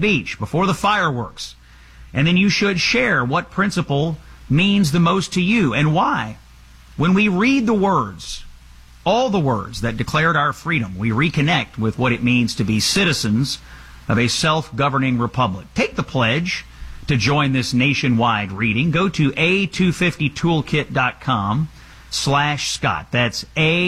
beach before the fireworks. And then you should share what principle means the most to you and why. When we read the words, all the words that declared our freedom, we reconnect with what it means to be citizens of a self-governing republic. Take the pledge to join this nationwide reading. Go to a250toolkit.com/Scott. That's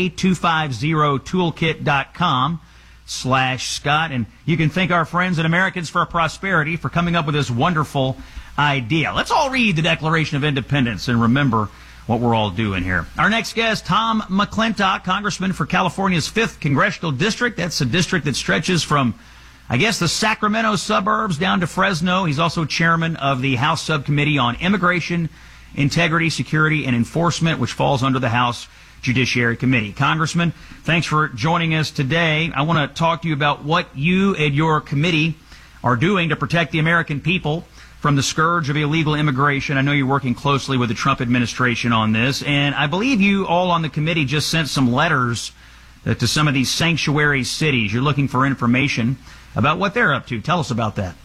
a250toolkit.com/Scott. And you can thank our friends at Americans for Prosperity for coming up with this wonderful idea. Let's all read the Declaration of Independence and remember what we're all doing here. Our next guest, Tom McClintock, Congressman for California's 5th Congressional District. That's a district that stretches from, I guess, the Sacramento suburbs down to Fresno. He's also chairman of the House Subcommittee on Immigration, Integrity, Security, and Enforcement, which falls under the House Judiciary Committee. Congressman, thanks for joining us today. I want to talk to you about what you and your committee are doing to protect the American people from the scourge of illegal immigration. I know you're working closely with the Trump administration on this, and I believe you all on the committee just sent some letters to some of these sanctuary cities. You're looking for information about what they're up to. Tell us about that.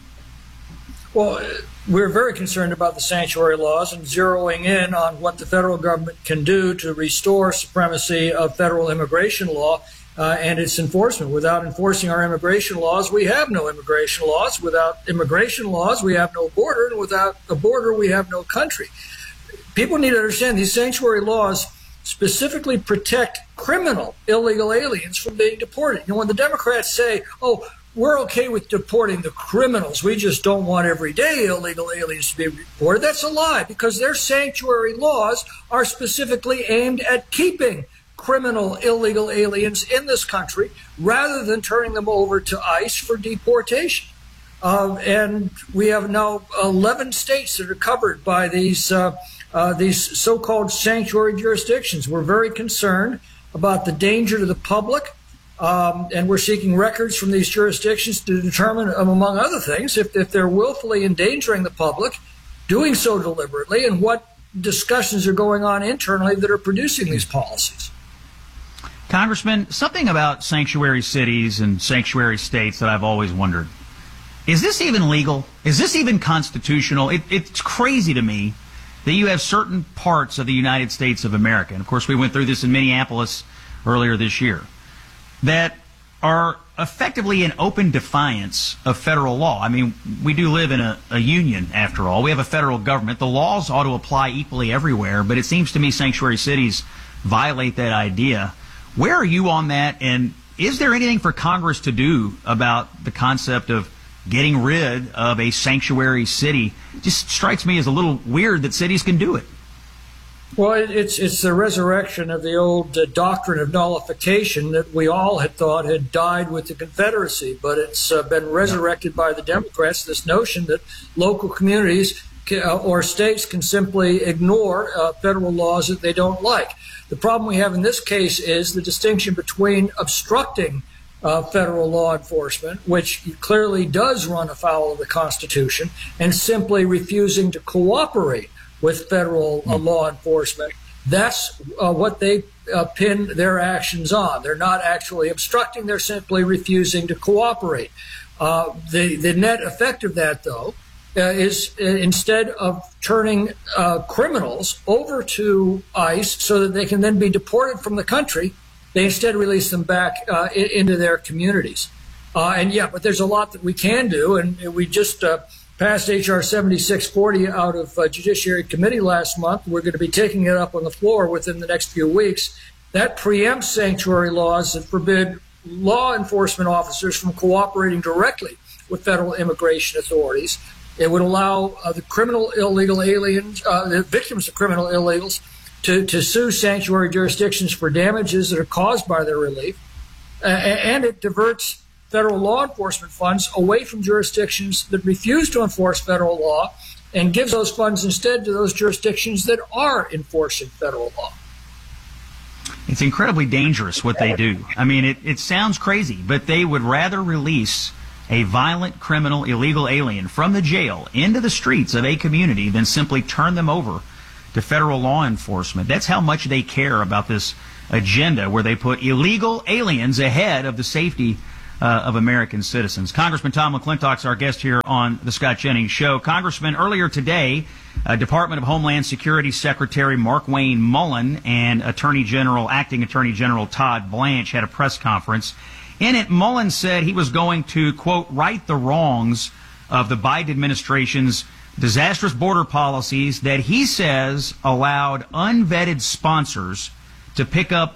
Well, we're very concerned about the sanctuary laws and zeroing in on what the federal government can do to restore supremacy of federal immigration law and its enforcement. Without enforcing our immigration laws, we have no immigration laws. Without immigration laws, we have no border. And without a border, we have no country. People need to understand these sanctuary laws specifically protect criminal illegal aliens from being deported. You know, when the Democrats say, oh, we're okay with deporting the criminals, we just don't want everyday illegal aliens to be deported, that's a lie, because their sanctuary laws are specifically aimed at keeping criminal illegal aliens in this country rather than turning them over to ICE for deportation. And we have now 11 states that are covered by these so-called sanctuary jurisdictions. We're very concerned about the danger to the public, and we're seeking records from these jurisdictions to determine, among other things, if they're willfully endangering the public, doing so deliberately, and what discussions are going on internally that are producing these policies. Congressman, something about sanctuary cities and sanctuary states that I've always wondered. Is this even legal? Is this even constitutional? It's crazy to me that you have certain parts of the United States of America, and of course we went through this in Minneapolis earlier this year, that are effectively in open defiance of federal law. I mean, we do live in a union, after all. We have a federal government. The laws ought to apply equally everywhere, but it seems to me sanctuary cities violate that idea. Where are you on that, and is there anything for Congress to do about the concept of getting rid of a sanctuary city? Just strikes me as a little weird that cities can do it. Well, it's the resurrection of the old doctrine of nullification that we all had thought had died with the Confederacy, but it's been resurrected by the Democrats, this notion that local communities or states can simply ignore federal laws that they don't like. The problem we have in this case is the distinction between obstructing federal law enforcement, which clearly does run afoul of the Constitution, and simply refusing to cooperate with federal law enforcement. That's what they pin their actions on. They're not actually obstructing, they're simply refusing to cooperate. The net effect of that, though, is instead of turning criminals over to ICE so that they can then be deported from the country, they instead release them back into their communities. But there's a lot that we can do, and we just passed H.R. 7640 out of Judiciary Committee last month. We're going to be taking it up on the floor within the next few weeks. That preempts sanctuary laws that forbid law enforcement officers from cooperating directly with federal immigration authorities. It would allow the criminal illegal aliens, the victims of criminal illegals, to sue sanctuary jurisdictions for damages that are caused by their relief. And it diverts federal law enforcement funds away from jurisdictions that refuse to enforce federal law and gives those funds instead to those jurisdictions that are enforcing federal law. It's incredibly dangerous what they do. I mean, it sounds crazy, but they would rather release a violent criminal illegal alien from the jail into the streets of a community than simply turn them over to federal law enforcement. That's how much they care about this agenda where they put illegal aliens ahead of the safety of American citizens. Congressman Tom McClintock's our guest here on the Scott Jennings Show. Congressman, earlier today, Department of Homeland Security Secretary Markwayne Mullin and Acting Attorney General Todd Blanche had a press conference. In it, Mullin said he was going to, quote, right the wrongs of the Biden administration's disastrous border policies that he says allowed unvetted sponsors to pick up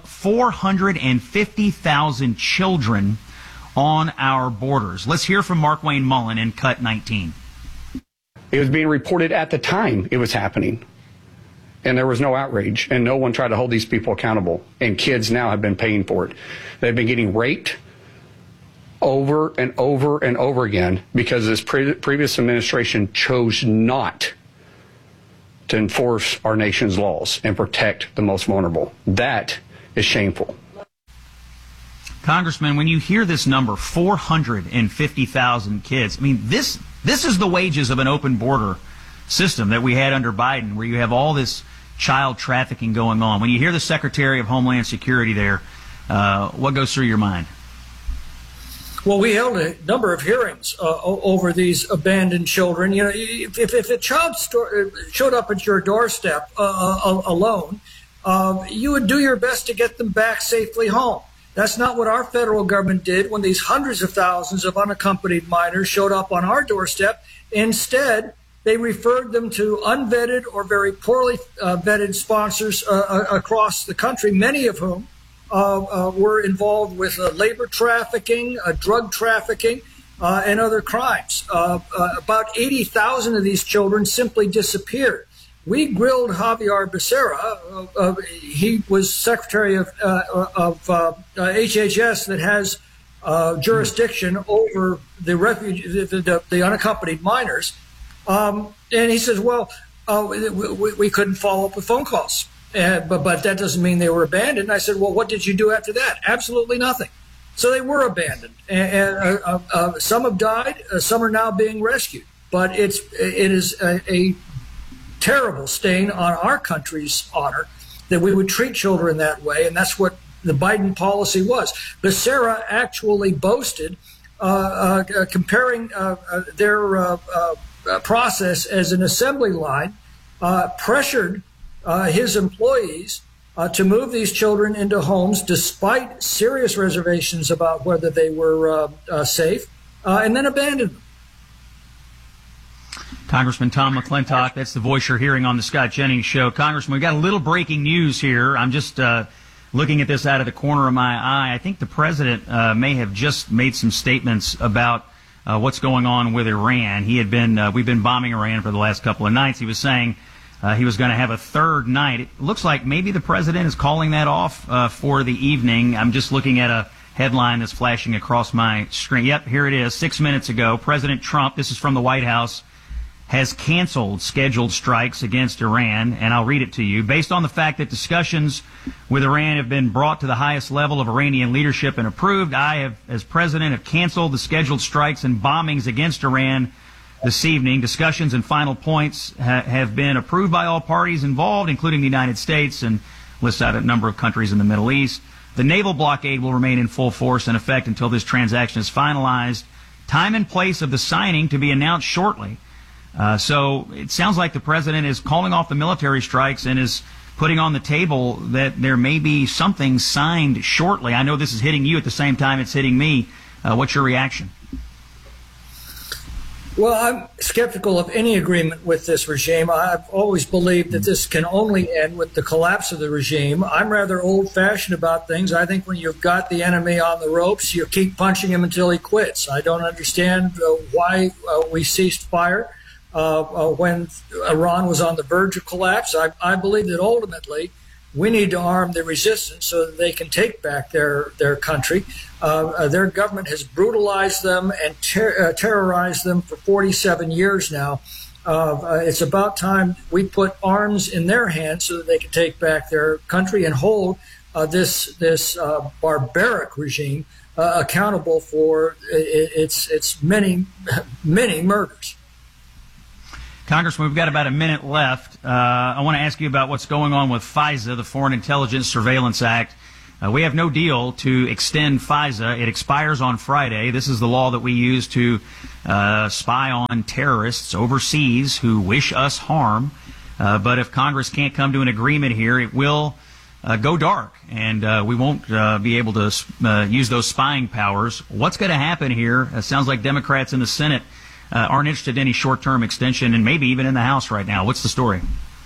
450,000 children on our borders. Let's hear from Markwayne Mullin in Cut 19. It was being reported at the time it was happening, and there was no outrage, and no one tried to hold these people accountable, and kids now have been paying for it. They've been getting raped over and over and over again because this previous administration chose not to enforce our nation's laws and protect the most vulnerable. That is shameful. Congressman, when you hear this number, 450,000 kids, I mean, this is the wages of an open border system that we had under Biden, where you have all this child trafficking going on. When you hear the Secretary of Homeland Security there, what goes through your mind? Well, we held a number of hearings over these abandoned children. You know, if a child showed up at your doorstep alone, you would do your best to get them back safely home. That's not what our federal government did when these hundreds of thousands of unaccompanied minors showed up on our doorstep. Instead, they referred them to unvetted or very poorly vetted sponsors across the country, many of whom were involved with labor trafficking, drug trafficking, and other crimes. About 80,000 of these children simply disappeared. We grilled Javier Becerra. He was secretary of HHS that has jurisdiction over the unaccompanied minors. And he says, well, we couldn't follow up with phone calls. But that doesn't mean they were abandoned. I said, well, what did you do after that? Absolutely nothing. So they were abandoned. And some have died. Some are now being rescued. But it is a terrible stain on our country's honor that we would treat children that way, and that's what the Biden policy was. Becerra actually boasted, comparing their process as an assembly line, pressured his employees to move these children into homes despite serious reservations about whether they were safe, and then abandoned them. Congressman Tom McClintock, that's the voice you're hearing on the Scott Jennings Show. Congressman, we've got a little breaking news here. I'm just looking at this out of the corner of my eye. I think the president may have just made some statements about what's going on with Iran. We've been bombing Iran for the last couple of nights. He was saying he was going to have a third night. It looks like maybe the president is calling that off for the evening. I'm just looking at a headline that's flashing across my screen. Yep, here it is. 6 minutes ago, President Trump, this is from the White House, has canceled scheduled strikes against Iran, and I'll read it to you. Based on the fact that discussions with Iran have been brought to the highest level of Iranian leadership and approved, I have, as president, have canceled the scheduled strikes and bombings against Iran this evening. Discussions and final points have been approved by all parties involved, including the United States, and lists out a number of countries in the Middle East. The naval blockade will remain in full force and effect until this transaction is finalized. Time and place of the signing to be announced shortly. So it sounds like the president is calling off the military strikes and is putting on the table that there may be something signed shortly. I know this is hitting you at the same time it's hitting me. What's your reaction? Well, I'm skeptical of any agreement with this regime. I've always believed that this can only end with the collapse of the regime. I'm rather old-fashioned about things. I think when you've got the enemy on the ropes, you keep punching him until he quits. I don't understand why we ceased fire when Iran was on the verge of collapse. I believe that ultimately we need to arm the resistance so that they can take back their country. Their government has brutalized them and terrorized them for 47 years now. It's about time we put arms in their hands so that they can take back their country and hold this barbaric regime accountable for its many murders. Congressman, we've got about a minute left. I want to ask you about what's going on with FISA, the Foreign Intelligence Surveillance Act. We have no deal to extend FISA. It expires on Friday. This is the law that we use to spy on terrorists overseas who wish us harm. But if Congress can't come to an agreement here, it will go dark, and we won't be able to use those spying powers. What's going to happen here? It sounds like Democrats in the Senate aren't interested in any short-term extension, and maybe even in the House right now. What's the story?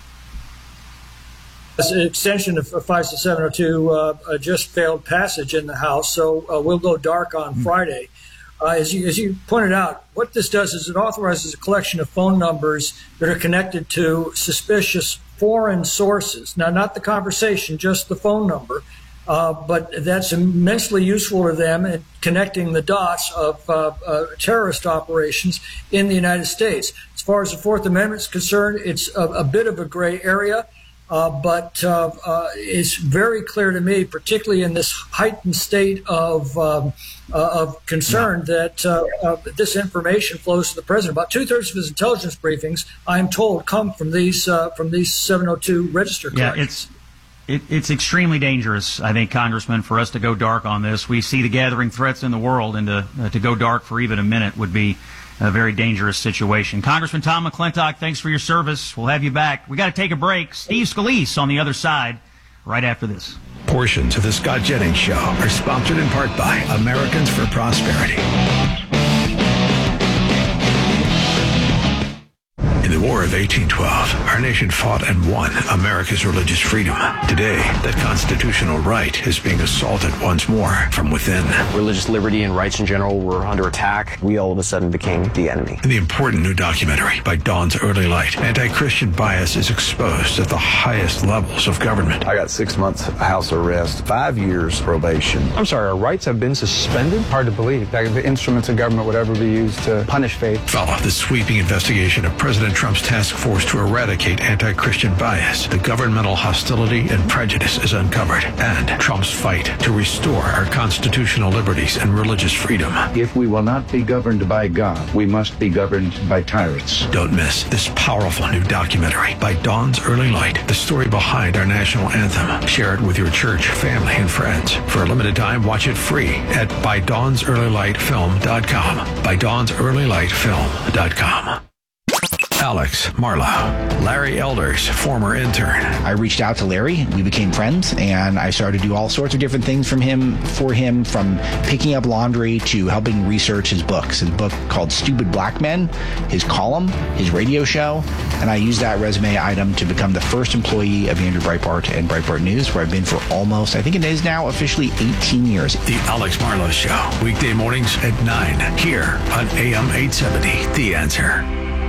An extension of FISA 702 just failed passage in the House, so we'll go dark on Friday. As you pointed out, what this does is it authorizes a collection of phone numbers that are connected to suspicious foreign sources. Now, not the conversation, just the phone number, but that's immensely useful to them in connecting the dots of terrorist operations in the United States. As far as the Fourth Amendment is concerned, it's a bit of a gray area. But it's very clear to me, particularly in this heightened state of concern, that this information flows to the president. About 2/3 of his intelligence briefings, I'm told, come from these 702 register cards. Yeah, it's extremely dangerous, I think, Congressman, for us to go dark on this. We see the gathering threats in the world, and to go dark for even a minute would be a very dangerous situation. Congressman Tom McClintock, thanks for your service. We'll have you back. We got to take a break. Steve Scalise on the other side right after this. Portions of the Scott Jennings Show are sponsored in part by Americans for Prosperity. In the War of 1812, our nation fought and won America's religious freedom. Today, that constitutional right is being assaulted once more from within. Religious liberty and rights in general were under attack. We all of a sudden became the enemy. In the important new documentary by Dawn's Early Light, anti-Christian bias is exposed at the highest levels of government. I got 6 months house arrest, 5 years probation. I'm sorry, our rights have been suspended? Hard to believe that the instruments of government would ever be used to punish faith. Follow the sweeping investigation of President Trump's task force to eradicate anti-Christian bias. The governmental hostility and prejudice is uncovered, and Trump's fight to restore our constitutional liberties and religious freedom. If we will not be governed by God, we must be governed by tyrants. Don't miss this powerful new documentary by Dawn's Early Light, the story behind our national anthem. Share it with your church, family, and friends. For a limited time, watch it free at ByDawnsEarlyLightFilm.com. ByDawnsEarlyLightFilm.com. Alex Marlowe, Larry Elder's former intern. I reached out to Larry. We became friends, and I started to do all sorts of different things for him, from picking up laundry to helping research his books. His book called Stupid Black Men, his column, his radio show, and I used that resume item to become the first employee of Andrew Breitbart and Breitbart News, where I've been for almost, I think it is now officially 18 years. The Alex Marlowe Show, weekday mornings at 9, here on AM 870, The Answer.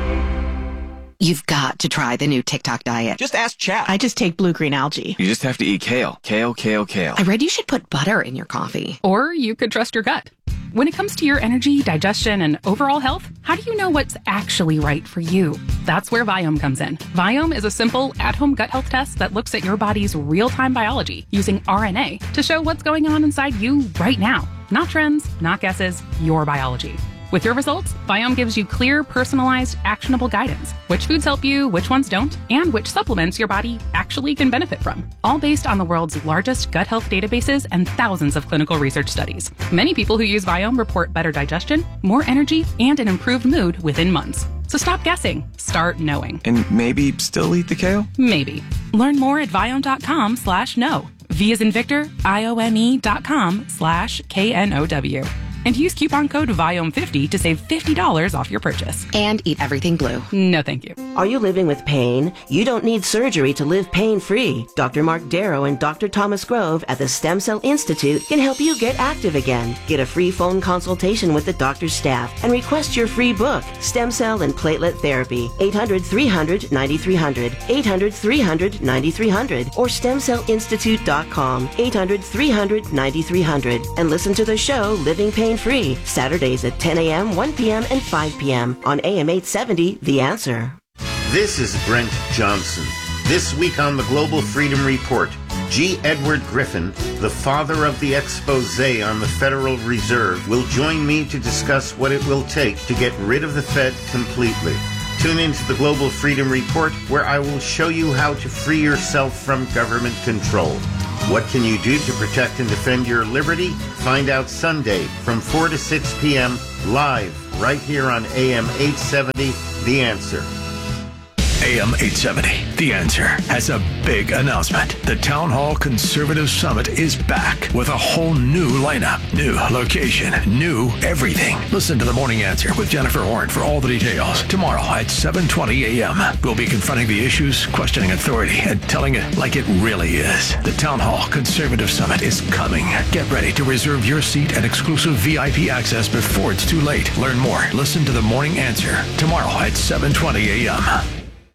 You've got to try the new TikTok diet. Just ask Chat. I just take blue-green algae. You just have to eat kale. Kale, kale, kale. I read you should put butter in your coffee. Or you could trust your gut. When it comes to your energy, digestion, and overall health, how do you know what's actually right for you? That's where Viome comes in. Viome is a simple, at-home gut health test that looks at your body's real-time biology using RNA to show what's going on inside you right now. Not trends, not guesses, your biology. With your results, Viome gives you clear, personalized, actionable guidance. Which foods help you, which ones don't, and which supplements your body actually can benefit from. All based on the world's largest gut health databases and thousands of clinical research studies. Many people who use Viome report better digestion, more energy, and an improved mood within months. So stop guessing. Start knowing. And maybe still eat the kale? Maybe. Learn more at Viome.com/know. V as in Victor, IOME.com/KNOW. And use coupon code VIOME50 to save $50 off your purchase. And eat everything blue. No, thank you. Are you living with pain? You don't need surgery to live pain-free. Dr. Mark Darrow and Dr. Thomas Grove at the Stem Cell Institute can help you get active again. Get a free phone consultation with the doctor's staff and request your free book, Stem Cell and Platelet Therapy. 800-300-9300. 800-300-9300. Or StemCellInstitute.com. 800-300-9300. And listen to the show Living Pain Free, Saturdays at 10 a.m., 1 p.m., and 5 p.m. on AM 870, The Answer. This is Brent Johnson. This week on the Global Freedom Report, G. Edward Griffin, the father of the expose on the Federal Reserve, will join me to discuss what it will take to get rid of the Fed completely. Tune into the Global Freedom Report, where I will show you how to free yourself from government control. What can you do to protect and defend your liberty? Find out Sunday from 4 to 6 p.m. live right here on AM 870, The Answer. AM 870, The Answer, has a big announcement. The Town Hall Conservative Summit is back with a whole new lineup, new location, new everything. Listen to The Morning Answer with Jennifer Horn for all the details. Tomorrow at 7:20 a.m. We'll be confronting the issues, questioning authority, and telling it like it really is. The Town Hall Conservative Summit is coming. Get ready to reserve your seat and exclusive VIP access before it's too late. Learn more. Listen to The Morning Answer tomorrow at 7:20 a.m.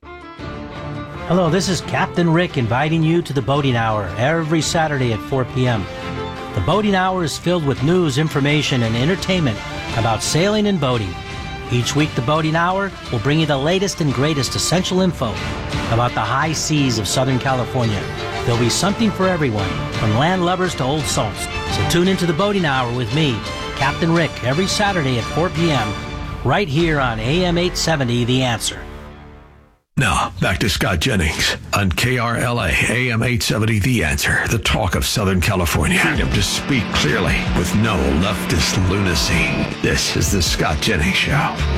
Hello, this is Captain Rick inviting you to the Boating Hour every Saturday at 4 p.m. The Boating Hour is filled with news, information, and entertainment about sailing and boating. Each week, the Boating Hour will bring you the latest and greatest essential info about the high seas of Southern California. There'll be something for everyone, from land lovers to old salts. So tune into the Boating Hour with me, Captain Rick, every Saturday at 4 p.m. right here on AM 870, The Answer. Now, back to Scott Jennings on KRLA, AM 870, The Answer, the talk of Southern California. Freedom to speak clearly with no leftist lunacy. This is the Scott Jennings Show.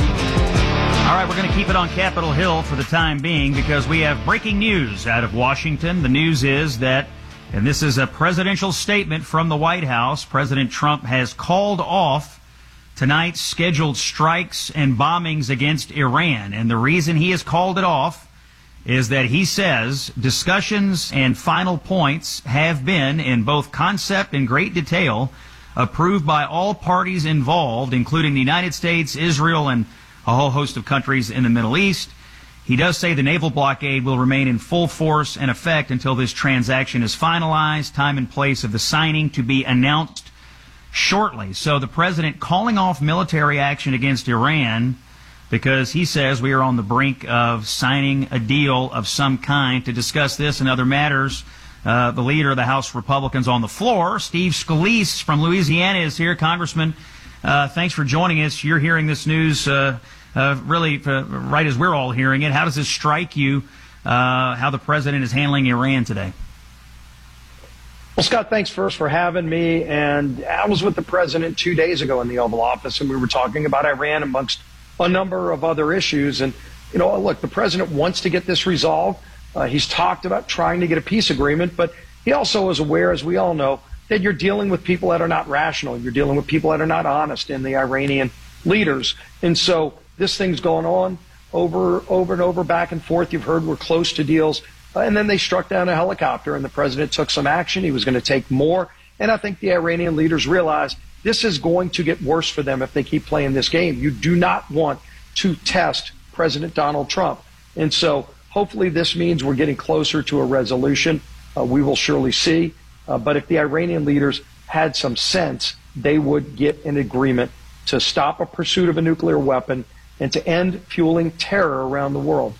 All right, we're going to keep it on Capitol Hill for the time being because we have breaking news out of Washington. The news is that, and this is a presidential statement from the White House, President Trump has called off tonight's scheduled strikes and bombings against Iran. And the reason he has called it off is that he says discussions and final points have been, in both concept and great detail, approved by all parties involved, including the United States, Israel, and a whole host of countries in the Middle East. He does say the naval blockade will remain in full force and effect until this transaction is finalized, time and place of the signing to be announced shortly. So the president calling off military action against Iran because he says we are on the brink of signing a deal of some kind. To discuss this and other matters, the leader of the House Republicans on the floor, Steve Scalise from Louisiana, is here. Congressman, thanks for joining us. You're hearing this news really right as we're all hearing it. How does this strike you, how the president is handling Iran today? Well, Scott, thanks first for having me. And I was with the president 2 days ago in the Oval Office, and we were talking about Iran amongst a number of other issues. And, you know, look, the president wants to get this resolved. He's talked about trying to get a peace agreement, but he also is aware, as we all know, that you're dealing with people that are not rational. You're dealing with people that are not honest in the Iranian leaders. And so this thing's going on over and over, back and forth. You've heard we're close to deals. And then they struck down a helicopter, and the president took some action. He was going to take more. And I think the Iranian leaders realize this is going to get worse for them if they keep playing this game. You do not want to test President Donald Trump. And so hopefully this means we're getting closer to a resolution. We will surely see. But if the Iranian leaders had some sense, they would get an agreement to stop a pursuit of a nuclear weapon and to end fueling terror around the world.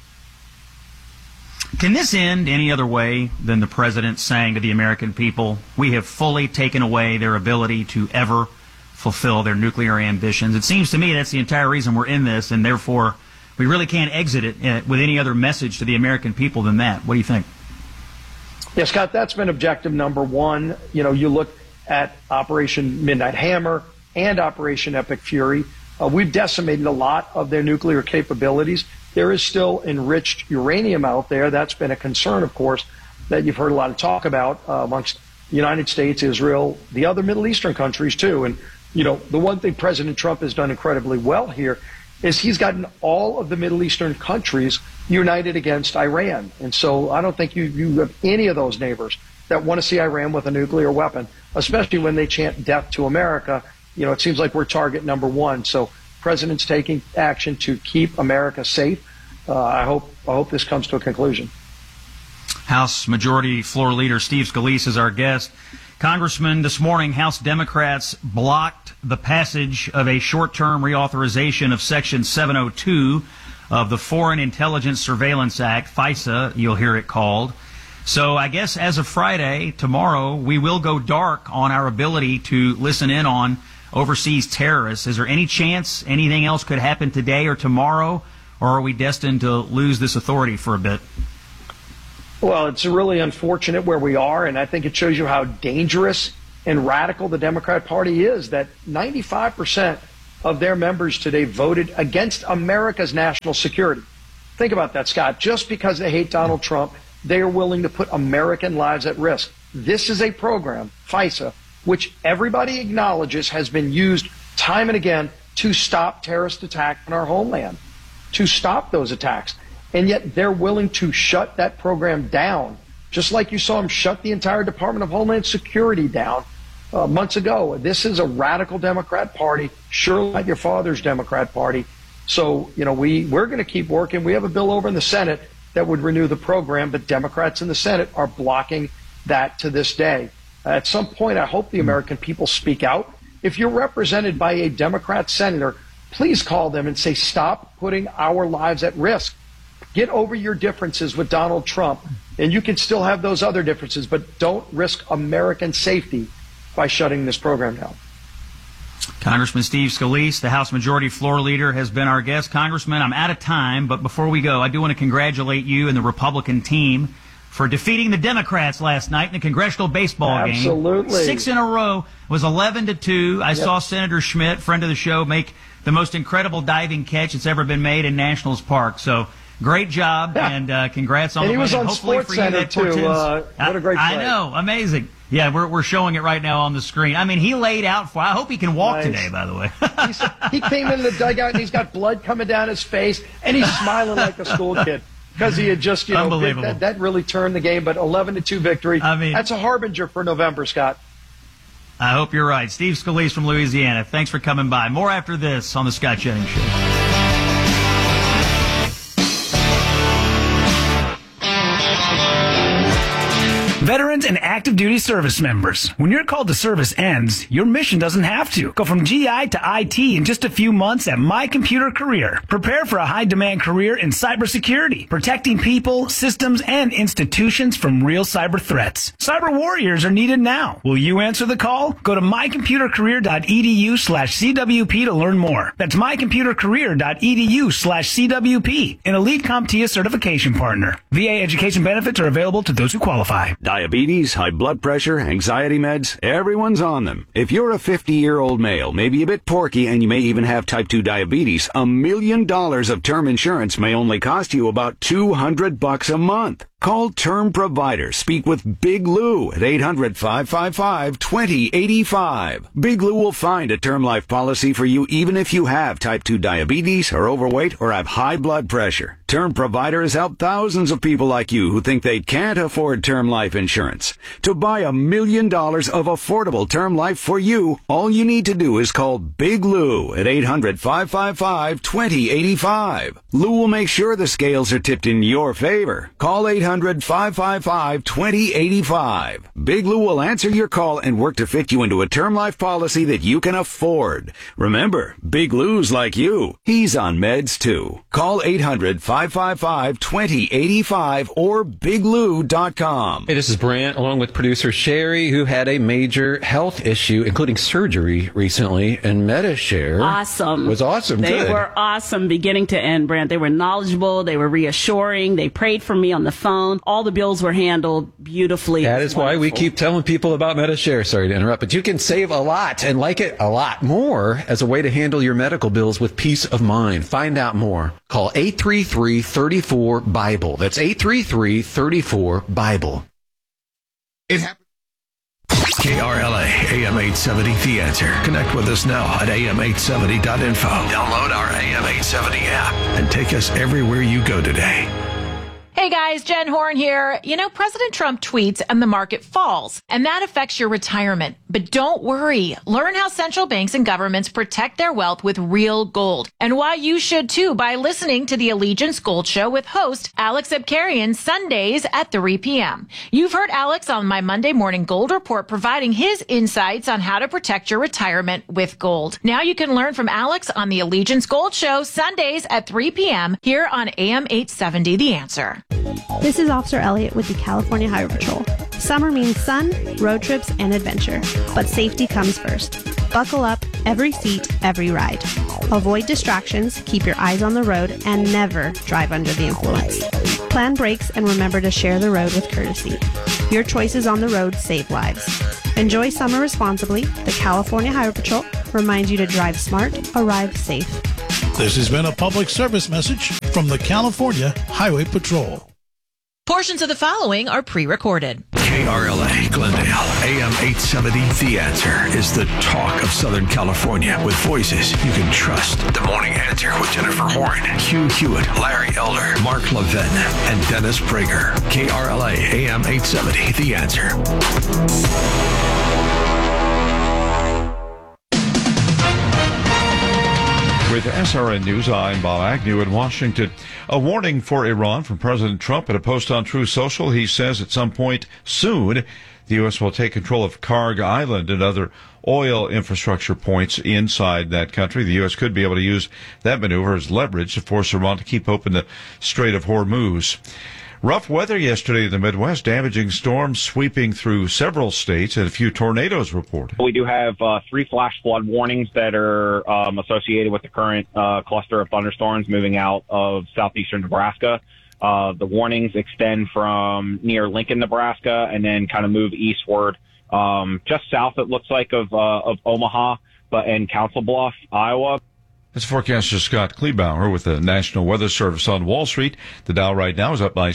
Can this end any other way than the president saying to the American people, we have fully taken away their ability to ever fulfill their nuclear ambitions? It seems to me that's the entire reason we're in this, and therefore we really can't exit it with any other message to the American people than that. What do you think? Yeah, Scott, that's been objective number one. You know, you look at Operation Midnight Hammer and Operation Epic Fury. We've decimated a lot of their nuclear capabilities. There is still enriched uranium out there. That's been a concern, of course, that you've heard a lot of talk about amongst the United States, Israel, the other Middle Eastern countries, too. And, you know, the one thing President Trump has done incredibly well here is he's gotten all of the Middle Eastern countries united against Iran. And so I don't think you have any of those neighbors that want to see Iran with a nuclear weapon, especially when they chant death to America. You know, it seems like we're target number one. So President's taking action to keep America safe. I hope this comes to a conclusion. House Majority Floor Leader Steve Scalise is our guest. Congressman, this morning, House Democrats blocked the passage of a short-term reauthorization of Section 702 of the Foreign Intelligence Surveillance Act, FISA, you'll hear it called. So I guess as of Friday, tomorrow, we will go dark on our ability to listen in on overseas terrorists. Is there any chance anything else could happen today or tomorrow, or are we destined to lose this authority for a bit? Well, it's really unfortunate where we are, and I think it shows you how dangerous and radical the Democrat Party is, that 95% of their members today voted against America's national security. Think about that, Scott. Just because they hate Donald Trump, they are willing to put American lives at risk. This is a program, FISA, which everybody acknowledges has been used time and again to stop terrorist attacks on our homeland, to stop those attacks. And yet they're willing to shut that program down, just like you saw them shut the entire Department of Homeland Security down months ago. This is a radical Democrat Party, surely not your father's Democrat Party. So, we're going to keep working. We have a bill over in the Senate that would renew the program, but Democrats in the Senate are blocking that to this day. At some point, I hope the American people speak out. If you're represented by a Democrat senator, please call them and say, stop putting our lives at risk. Get over your differences with Donald Trump, and you can still have those other differences, but don't risk American safety by shutting this program down. Congressman Steve Scalise, the House Majority Floor Leader, has been our guest. Congressman, I'm out of time, but before we go, I do want to congratulate you and the Republican team for defeating the Democrats last night in the congressional baseball game. Absolutely. 6 in a row. It was 11-2. I saw Senator Schmidt, friend of the show, make the most incredible diving catch that's ever been made in Nationals Park. So great job, and congrats on the win. And he was on Hopefully SportsCenter, too. What a great play. I know. Amazing. Yeah, we're showing it right now on the screen. I mean, he laid out for. I hope he can walk today, by the way. He came into the dugout, and he's got blood coming down his face, and he's smiling like a school kid because he had just, Unbelievable. That really turned the game. But 11-2 victory. I mean, that's a harbinger for November, Scott. I hope you're right. Steve Scalise from Louisiana. Thanks for coming by. More after this on the Scott Jennings Show. Veterans and active duty service members. When your call to service ends, your mission doesn't have to. Go from GI to IT in just a few months at My Computer Career. Prepare for a high-demand career in cybersecurity, protecting people, systems, and institutions from real cyber threats. Cyber warriors are needed now. Will you answer the call? Go to mycomputercareer.edu/CWP to learn more. That's mycomputercareer.edu/CWP, an elite CompTIA certification partner. VA education benefits are available to those who qualify. Diabetes, high blood pressure, anxiety meds, everyone's on them. If you're a 50-year-old male, maybe a bit porky, and you may even have type 2 diabetes, $1 million of term insurance may only cost you about $200 a month. Call Term Provider. Speak with Big Lou at 800-555-2085. Big Lou will find a term life policy for you even if you have type 2 diabetes, are overweight, or have high blood pressure. Term Provider has helped thousands of people like you who think they can't afford term life insurance. To buy $1 million of affordable term life for you, all you need to do is call Big Lou at 800-555-2085. Lou will make sure the scales are tipped in your favor. Call 800-555-2085. Big Lou will answer your call and work to fit you into a term life policy that you can afford. Remember, Big Lou's like you. He's on meds too. Call 800-555-2085 or biglou.com. Hey, this is Brant, along with producer Sherry, who had a major health issue, including surgery recently, and MediShare was awesome. They were awesome beginning to end, Brant. They were knowledgeable. They were reassuring. They prayed for me on the phone. All the bills were handled beautifully. That is why we keep telling people about MediShare. Sorry to interrupt, but you can save a lot and like it a lot more as a way to handle your medical bills with peace of mind. Find out more. Call 833-34-BIBLE. That's 833-34-BIBLE. It happened. KRLA, AM 870, The Answer. Connect with us now at am870.info. Download our AM 870 app and take us everywhere you go today. Hey guys, Jen Horn here. You know, President Trump tweets and the market falls, and that affects your retirement. But don't worry. Learn how central banks and governments protect their wealth with real gold, and why you should too by listening to the Allegiance Gold Show with host Alex Abkarian Sundays at 3 p.m. You've heard Alex on my Monday Morning Gold Report providing his insights on how to protect your retirement with gold. Now you can learn from Alex on the Allegiance Gold Show Sundays at 3 p.m. here on AM 870 The Answer. This is Officer Elliott with the California Highway Patrol. Summer means sun, road trips, and adventure. But safety comes first. Buckle up, every seat, every ride. Avoid distractions, keep your eyes on the road, and never drive under the influence. Plan brakes and remember to share the road with courtesy. Your choices on the road save lives. Enjoy summer responsibly. The California Highway Patrol reminds you to drive smart, arrive safe. This has been a public service message from the California Highway Patrol. Portions of the following are pre-recorded. KRLA Glendale, AM 870, The Answer is the talk of Southern California with voices you can trust. The Morning Answer with Jennifer Horn, Hugh Hewitt, Larry Elder, Mark Levin, and Dennis Prager. KRLA, AM 870, The Answer. With SRN News, I'm Bob Agnew in Washington. A warning for Iran from President Trump. In a post on Truth Social, he says at some point soon, the U.S. will take control of Karg Island and other oil infrastructure points inside that country. The U.S. could be able to use that maneuver as leverage to force Iran to keep open the Strait of Hormuz. Rough weather yesterday in the Midwest, damaging storms sweeping through several states and a few tornadoes reported. We do have 3 flash flood warnings that are associated with the current cluster of thunderstorms moving out of southeastern Nebraska. The warnings extend from near Lincoln, Nebraska, and then kind of move eastward just south, it looks like, of Omaha and Council Bluff, Iowa. It's forecaster Scott Kleebauer with the National Weather Service on Wall Street. The Dow right now is up by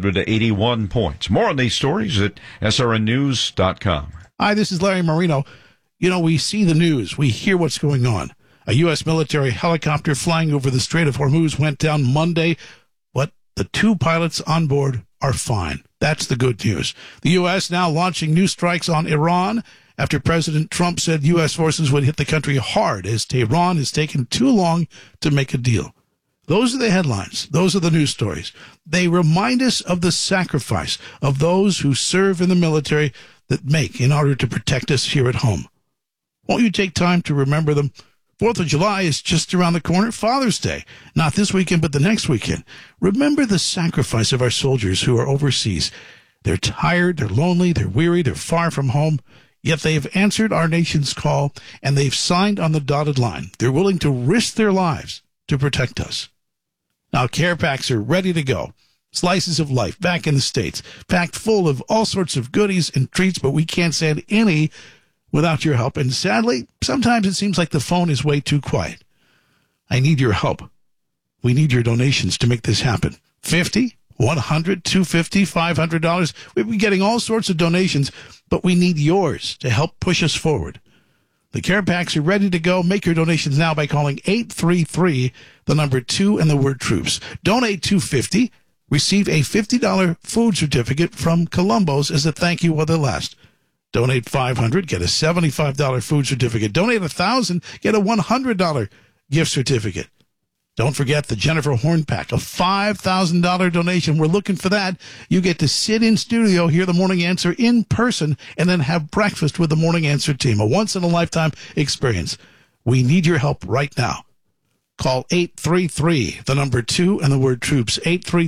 781 points. More on these stories at srnnews.com. Hi, this is Larry Marino. You know, we see the news. We hear what's going on. A U.S. military helicopter flying over the Strait of Hormuz went down Monday, but the 2 pilots on board are fine. That's the good news. The U.S. now launching new strikes on Iran after President Trump said U.S. forces would hit the country hard as Tehran has taken too long to make a deal. Those are the headlines. Those are the news stories. They remind us of the sacrifice of those who serve in the military that make in order to protect us here at home. Won't you take time to remember them? 4th of July is just around the corner. Father's Day, not this weekend, but the next weekend. Remember the sacrifice of our soldiers who are overseas. They're tired, they're lonely, they're weary, they're far from home. Yet they have answered our nation's call, and they've signed on the dotted line. They're willing to risk their lives to protect us. Now, care packs are ready to go. Slices of life back in the States, packed full of all sorts of goodies and treats, but we can't send any without your help. And sadly, sometimes it seems like the phone is way too quiet. I need your help. We need your donations to make this happen. $50, $100, $250, $500. We've been getting all sorts of donations, but we need yours to help push us forward. The care packs are ready to go. Make your donations now by calling 833, the number 2 and the word troops. Donate $250. Receive a $50 food certificate from Columbo's as a thank you while they last. Donate $500, get a $75 food certificate. Donate $1,000, get a $100 gift certificate. Don't forget the Jennifer Horn Pack, a $5,000 donation. We're looking for that. You get to sit in studio, hear the Morning Answer in person, and then have breakfast with the Morning Answer team. A once-in-a-lifetime experience. We need your help right now. Call 833, the number 2 and the word troops,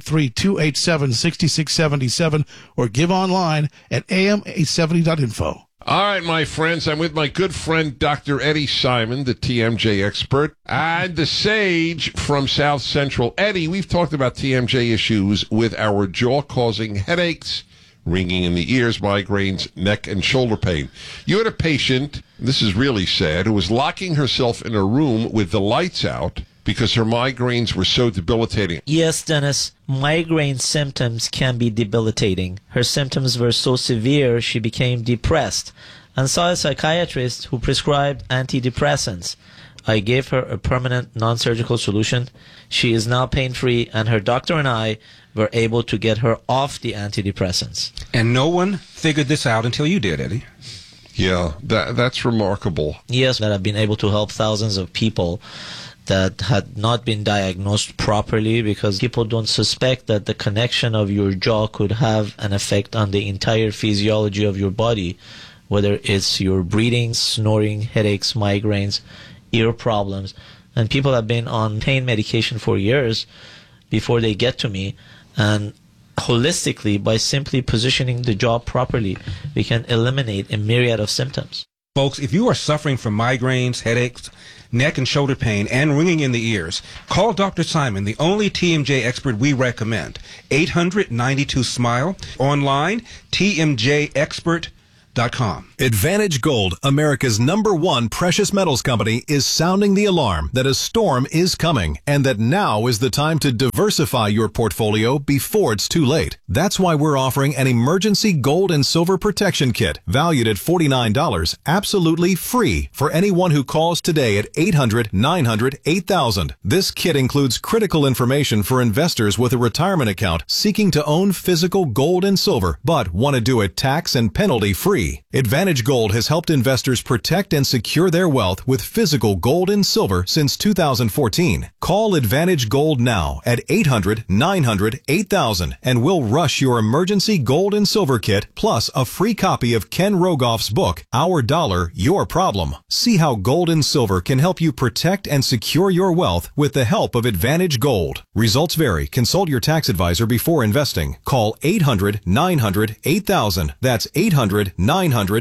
833-287-6677, or give online at am870.info. All right, my friends, I'm with my good friend, Dr. Eddie Simon, the TMJ expert, and the sage from South Central. Eddie, we've talked about TMJ issues with our jaw-causing headaches, ringing in the ears, migraines, neck and shoulder pain. You had a patient, this is really sad, who was locking herself in a room with the lights out because her migraines were so debilitating. Yes, Dennis. Migraine symptoms can be debilitating. Her symptoms were so severe she became depressed and saw a psychiatrist who prescribed antidepressants. I gave her a permanent non-surgical solution. She is now pain-free, and her doctor and I were able to get her off the antidepressants. And no one figured this out until you did, Eddie. Yeah, that's remarkable. Yes, that I've been able to help thousands of people that had not been diagnosed properly because people don't suspect that the connection of your jaw could have an effect on the entire physiology of your body, whether it's your breathing, snoring, headaches, migraines, ear problems. And people have been on pain medication for years before they get to me. And holistically, by simply positioning the jaw properly, we can eliminate a myriad of symptoms. Folks, if you are suffering from migraines, headaches, neck and shoulder pain, and ringing in the ears, call Dr. Simon, the only TMJ expert we recommend. 800-92-SMILE. Online, tmjexpert.com. Advantage Gold, America's #1 precious metals company, is sounding the alarm that a storm is coming and that now is the time to diversify your portfolio before it's too late. That's why we're offering an emergency gold and silver protection kit valued at $49, absolutely free for anyone who calls today at 800-900-8000. This kit includes critical information for investors with a retirement account seeking to own physical gold and silver but want to do it tax and penalty free. Advantage Gold has helped investors protect and secure their wealth with physical gold and silver since 2014. Call Advantage Gold now at 800-900-8000 and we'll rush your emergency gold and silver kit plus a free copy of Ken Rogoff's book, Our Dollar, Your Problem. See how gold and silver can help you protect and secure your wealth with the help of Advantage Gold. Results vary. Consult your tax advisor before investing. Call 800-900-8000. That's 800-900-8000.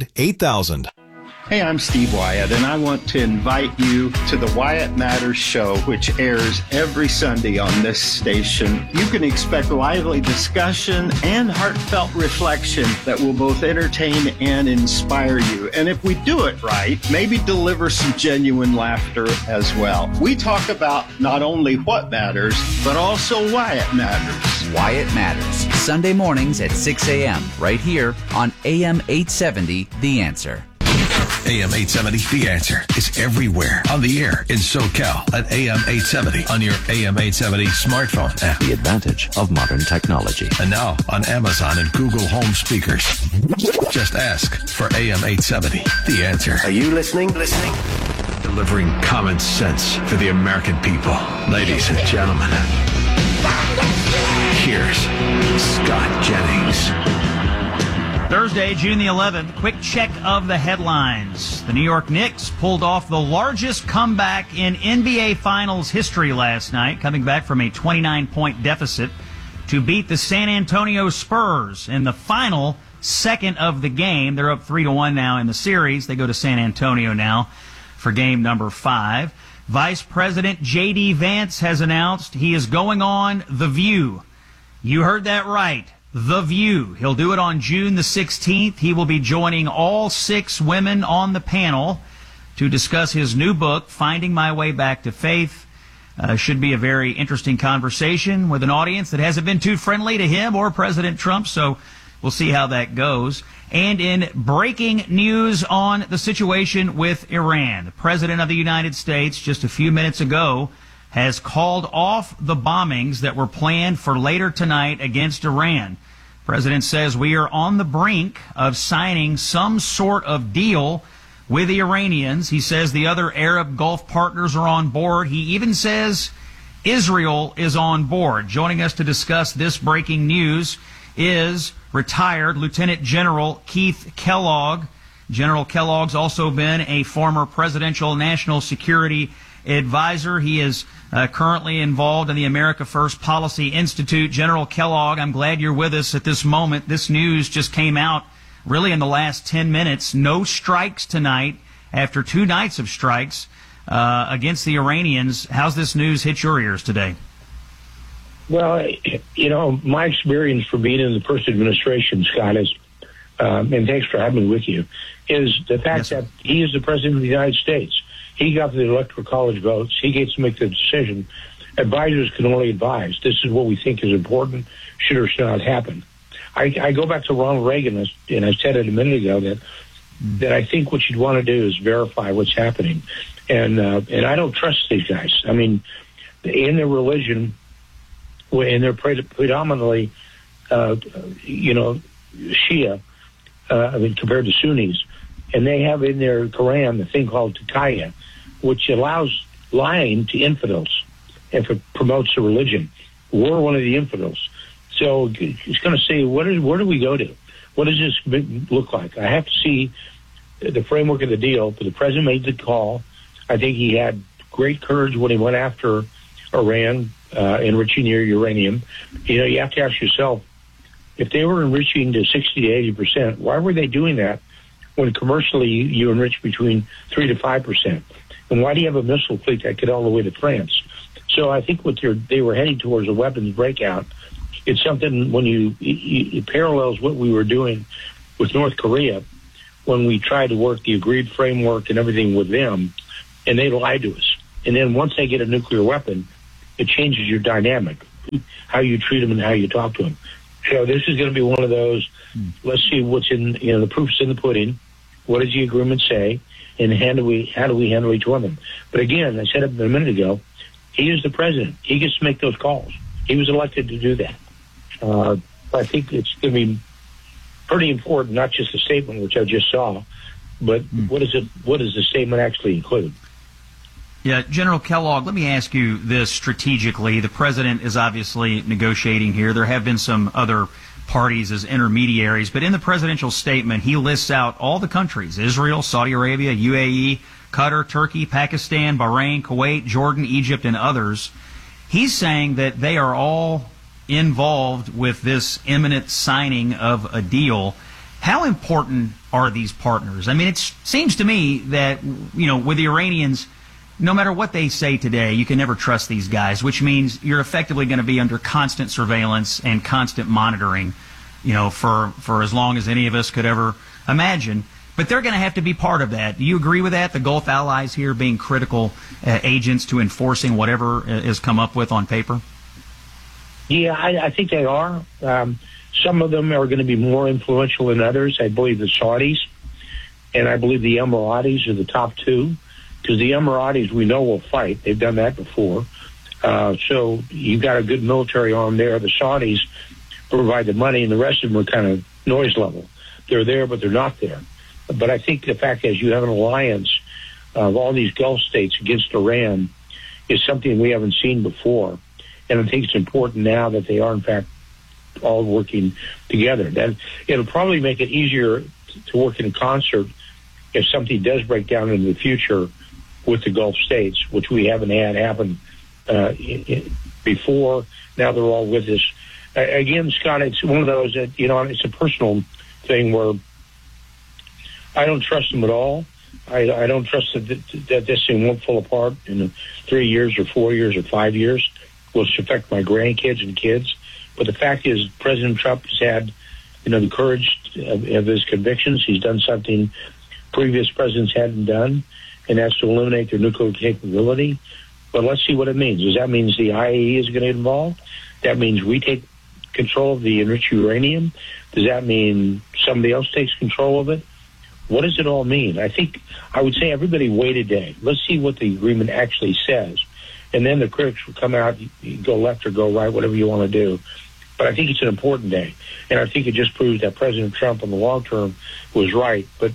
Hey, I'm Steve Wyatt, and I want to invite you to the Wyatt Matters Show, which airs every Sunday on this station. You can expect lively discussion and heartfelt reflection that will both entertain and inspire you. And if we do it right, maybe deliver some genuine laughter as well. We talk about not only what matters, but also why it matters. Wyatt Matters, Sunday mornings at 6 a.m. right here on AM 870, The Answer. AM 870, The Answer, is everywhere on the air in SoCal at AM 870 on your AM 870 smartphone app. The advantage of modern technology. And now on Amazon and Google Home speakers. Just ask for AM 870, The Answer. Are you listening? Delivering common sense for the American people. Ladies and gentlemen, here's Scott Jennings. Thursday, June the 11th, quick check of the headlines. The New York Knicks pulled off the largest comeback in NBA Finals history last night, coming back from a 29-point deficit to beat the San Antonio Spurs in the final second of the game. They're up 3-1 now in the series. They go to San Antonio now for game number 5. Vice President J.D. Vance has announced he is going on The View. You heard that right. The View. He'll do it on June the 16th. He will be joining all 6 women on the panel to discuss his new book, Finding My Way Back to Faith. Should be a very interesting conversation with an audience that hasn't been too friendly to him or President Trump, so we'll see how that goes. And in breaking news on the situation with Iran, the President of the United States just a few minutes ago has called off the bombings that were planned for later tonight against Iran. The President says we are on the brink of signing some sort of deal with the Iranians. He says the other Arab Gulf partners are on board. He even says Israel is on board. Joining us to discuss this breaking news is retired Lieutenant General Keith Kellogg. General Kellogg's also been a former presidential national security advisor. He is currently involved in the America First Policy Institute. General Kellogg, I'm glad you're with us at this moment. This news just came out really in the last 10 minutes. No strikes tonight after 2 nights of strikes against the Iranians. How's this news hit your ears today? Well, you know, my experience for being in the first administration, Scott, is, and thanks for having me with you, is the fact that he is the President of the United States. He got the Electoral College votes. He gets to make the decision. Advisors can only advise. This is what we think is important, should or should not happen. I go back to Ronald Reagan, and I said it a minute ago, that I think what you'd want to do is verify what's happening. And I don't trust these guys. I mean, in their religion, and they're predominantly, Shia, compared to Sunnis, and they have in their Quran the thing called Taqiyya, which allows lying to infidels if it promotes the religion. We're one of the infidels. So it's going to say, where do we go to? What does this look like? I have to see the framework of the deal, but the president made the call. I think he had great courage when he went after Iran, enriching their uranium. You know, you have to ask yourself, if they were enriching to 60 to 80%, why were they doing that when commercially you enrich between 3 to 5%? And why do you have a missile fleet that could all the way to France? So I think they were heading towards a weapons breakout. It's something when it parallels what we were doing with North Korea when we tried to work the agreed framework and everything with them, and they lied to us. And then once they get a nuclear weapon, it changes your dynamic, how you treat them and how you talk to them. So this is going to be one of those, let's see what's in, the proof's in the pudding. What does the agreement say? And how do we handle each one of them? But again, I said it a minute ago, he is the president. He gets to make those calls. He was elected to do that. I think it's going to be pretty important, not just the statement, which I just saw, but what does the statement actually include? Yeah, General Kellogg, let me ask you this strategically. The president is obviously negotiating here. There have been some other parties as intermediaries, but in the presidential statement, he lists out all the countries: Israel, Saudi Arabia, UAE, Qatar, Turkey, Pakistan, Bahrain, Kuwait, Jordan, Egypt, and others. He's saying that they are all involved with this imminent signing of a deal. How important are these partners? I mean, it seems to me that, with the Iranians, no matter what they say today, you can never trust these guys, which means you're effectively going to be under constant surveillance and constant monitoring, for as long as any of us could ever imagine. But they're going to have to be part of that. Do you agree with that? The Gulf allies here being critical agents to enforcing whatever is come up with on paper? Yeah, I think they are. Some of them are going to be more influential than others. I believe the Saudis and I believe the Emiratis are the top two, because the Emiratis we know will fight. They've done that before. So you've got a good military arm there. The Saudis provide the money, and the rest of them are kind of noise level. They're there, but they're not there. But I think the fact is you have an alliance of all these Gulf states against Iran is something we haven't seen before. And I think it's important now that they are, in fact, all working together. Then it'll probably make it easier to work in concert if something does break down in the future with the Gulf states, which we haven't had happen before. Now they're all with us. Again, Scott, it's one of those that, it's a personal thing where I don't trust them at all. I don't trust that this thing won't fall apart in 3 years or 4 years or 5 years, which affect my grandkids and kids. But the fact is, President Trump has had, the courage of his convictions. He's done something previous presidents hadn't done, and that's to eliminate their nuclear capability. But let's see what it means. Does that mean the IAEA is going to get involved? That means we take control of the enriched uranium? Does that mean somebody else takes control of it? What does it all mean? I would say everybody wait a day. Let's see what the agreement actually says. And then the critics will come out, you go left or go right, whatever you want to do. But I think it's an important day. And I think it just proves that President Trump in the long term was right. But,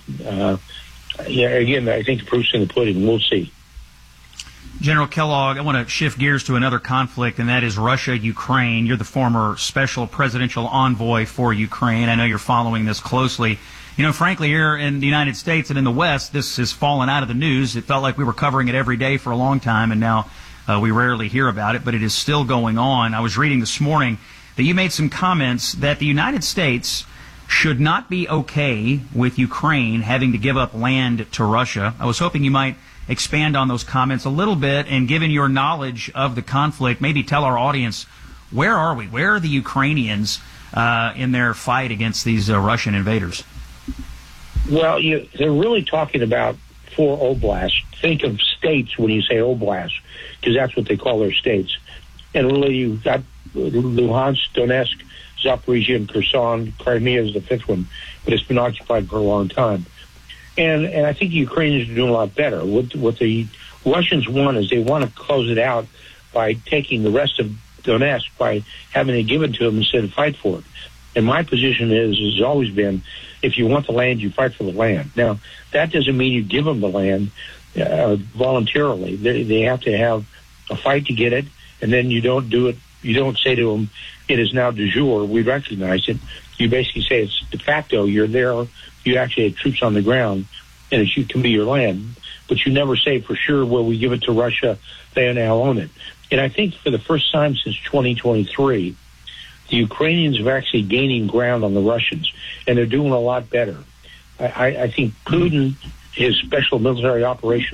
again, I think the proof's in the pudding. We'll see. General Kellogg, I want to shift gears to another conflict, and that is Russia-Ukraine. You're the former special presidential envoy for Ukraine. I know you're following this closely. Frankly, here in the United States and in the West, this has fallen out of the news. It felt like we were covering it every day for a long time, and now we rarely hear about it, but it is still going on. I was reading this morning that you made some comments that the United States should not be okay with Ukraine having to give up land to Russia. I was hoping you might expand on those comments a little bit, and given your knowledge of the conflict, maybe tell our audience, where are we? Where are the Ukrainians in their fight against these Russian invaders? Well, they're really talking about 4 oblasts. Think of states when you say oblast, because that's what they call their states. And really, you've got Luhansk, Donetsk, Zaporizhia, and Kherson. Crimea is the 5th one, but it's been occupied for a long time. And I think the Ukrainians are doing a lot better. What the Russians want is they want to close it out by taking the rest of Donetsk, by having it given to them instead of fight for it. And my position has always been, if you want the land, you fight for the land. Now, that doesn't mean you give them the land voluntarily. They have to have a fight to get it, and then you don't do it. You don't say to them, it is now de jure, we recognize it. You basically say it's de facto, you're there, you actually have troops on the ground, and it can be your land. But you never say for sure, well, we give it to Russia, they now own it. And I think for the first time since 2023, the Ukrainians are actually gaining ground on the Russians, and they're doing a lot better. I think Putin, his special military operation,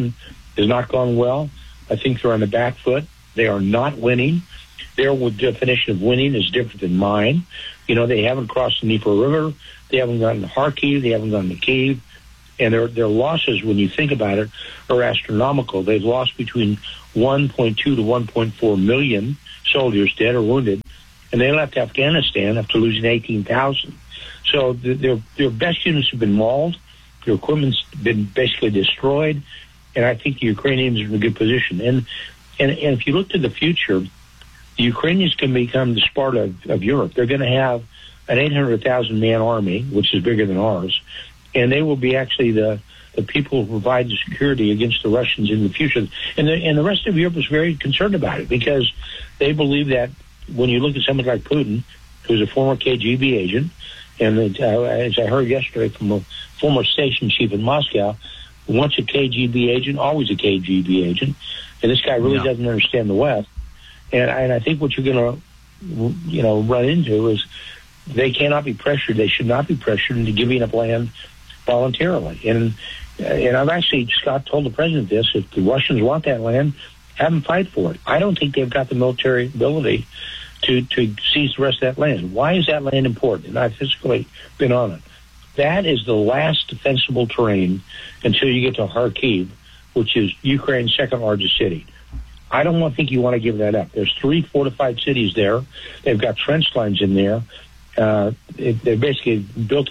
has not gone well. I think they're on the back foot. They are not winning. Their definition of winning is different than mine. You know, they haven't crossed the Dnieper River. They haven't gotten to Kharkiv. They haven't gotten to Kyiv. And their losses, when you think about it, are astronomical. They've lost between 1.2 to 1.4 million soldiers, dead or wounded, and they left Afghanistan after losing 18,000. So their best units have been mauled. Their equipment's been basically destroyed, and I think the Ukrainians are in a good position. And if you look to the future, the Ukrainians can become the Sparta of Europe. They're going to have an 800,000-man army, which is bigger than ours, and they will be actually the people who provide the security against the Russians in the future. And the rest of Europe is very concerned about it because they believe that when you look at someone like Putin, who's a former KGB agent, and as I heard yesterday from a former station chief in Moscow, once a KGB agent, always a KGB agent, and this guy really doesn't understand the West. And I think what you're going to, run into is they cannot be pressured. They should not be pressured into giving up land voluntarily. And I've actually, Scott told the president this, if the Russians want that land, have them fight for it. I don't think they've got the military ability to seize the rest of that land. Why is that land important? And I've physically been on it. That is the last defensible terrain until you get to Kharkiv, which is Ukraine's second largest city. I don't think you want to give that up. There's 3 fortified cities there. They've got trench lines in there. They basically built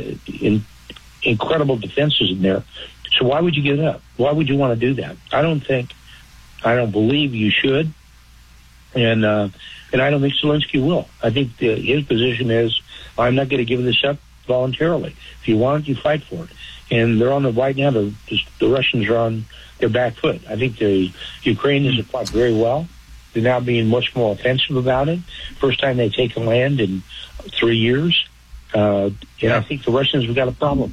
incredible defenses in there. So why would you give it up? Why would you want to do that? I don't believe you should. And I don't think Zelensky will. I think his position is, I'm not going to give this up voluntarily. If you want it, you fight for it. And they're on right now, the Russians are on their back foot. I think the Ukrainians have fought very well. They're now being much more offensive about it. First time they take a land in 3 years. I think the Russians have got a problem.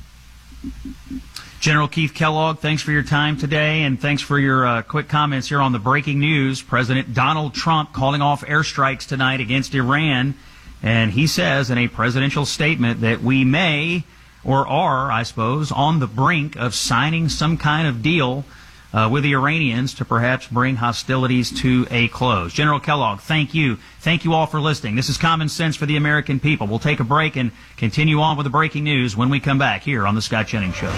General Keith Kellogg, thanks for your time today, and thanks for your quick comments here on the breaking news. President Donald Trump calling off airstrikes tonight against Iran, and he says in a presidential statement that we may, or are, I suppose, on the brink of signing some kind of deal with the Iranians to perhaps bring hostilities to a close. General Kellogg, thank you. Thank you all for listening. This is Common Sense for the American People. We'll take a break and continue on with the breaking news when we come back here on The Scott Jennings Show.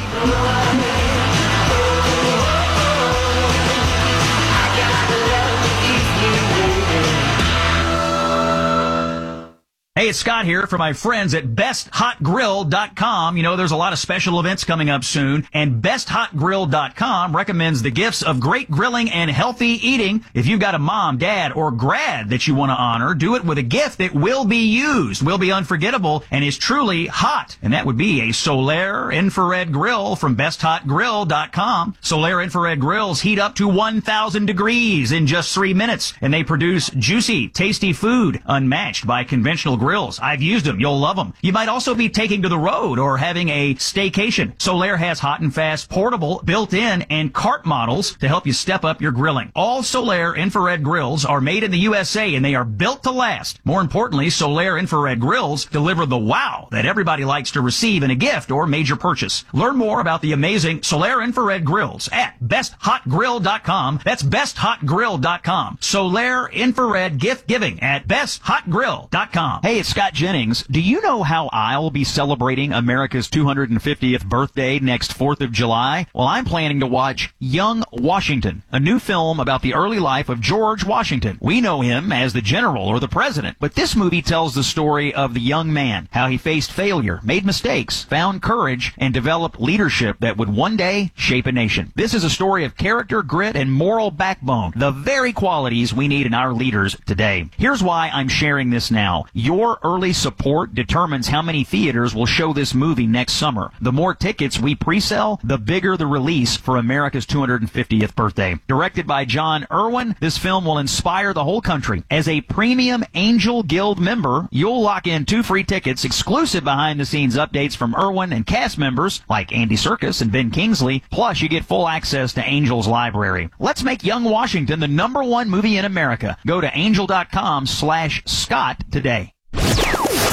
Hey, it's Scott here for my friends at BestHotGrill.com. You know, there's a lot of special events coming up soon, and BestHotGrill.com recommends the gifts of great grilling and healthy eating. If you've got a mom, dad, or grad that you want to honor, do it with a gift that will be used, will be unforgettable, and is truly hot. And that would be a Solaire infrared grill from BestHotGrill.com. Solaire infrared grills heat up to 1,000 degrees in just 3 minutes, and they produce juicy, tasty food unmatched by conventional grills. I've used them. You'll love them. You might also be taking to the road or having a staycation. Solaire has hot and fast, portable, built-in, and cart models to help you step up your grilling. All Solaire infrared grills are made in the USA, and they are built to last. More importantly, Solaire infrared grills deliver the wow that everybody likes to receive in a gift or major purchase. Learn more about the amazing Solaire infrared grills at BestHotGrill.com. That's BestHotGrill.com. Solaire infrared gift giving at BestHotGrill.com. Hey, it's Scott Jennings. Do you know how I'll be celebrating America's 250th birthday next 4th of July? Well, I'm planning to watch Young Washington, a new film about the early life of George Washington. We know him as the general or the president, but this movie tells the story of the young man, how he faced failure, made mistakes, found courage, and developed leadership that would one day shape a nation. This is a story of character, grit, and moral backbone, the very qualities we need in our leaders today. Here's why I'm sharing this now. Your early support determines how many theaters will show this movie next summer. The more tickets we pre-sell, the bigger the release for America's 250th birthday. Directed by John Irwin, this film will inspire the whole country. As a premium Angel Guild member, you'll lock in 2 free tickets, exclusive behind-the-scenes updates from Irwin and cast members like Andy Serkis and Ben Kingsley, plus you get full access to Angel's library. Let's make Young Washington the #1 movie in America. Go to angel.com/Scott today.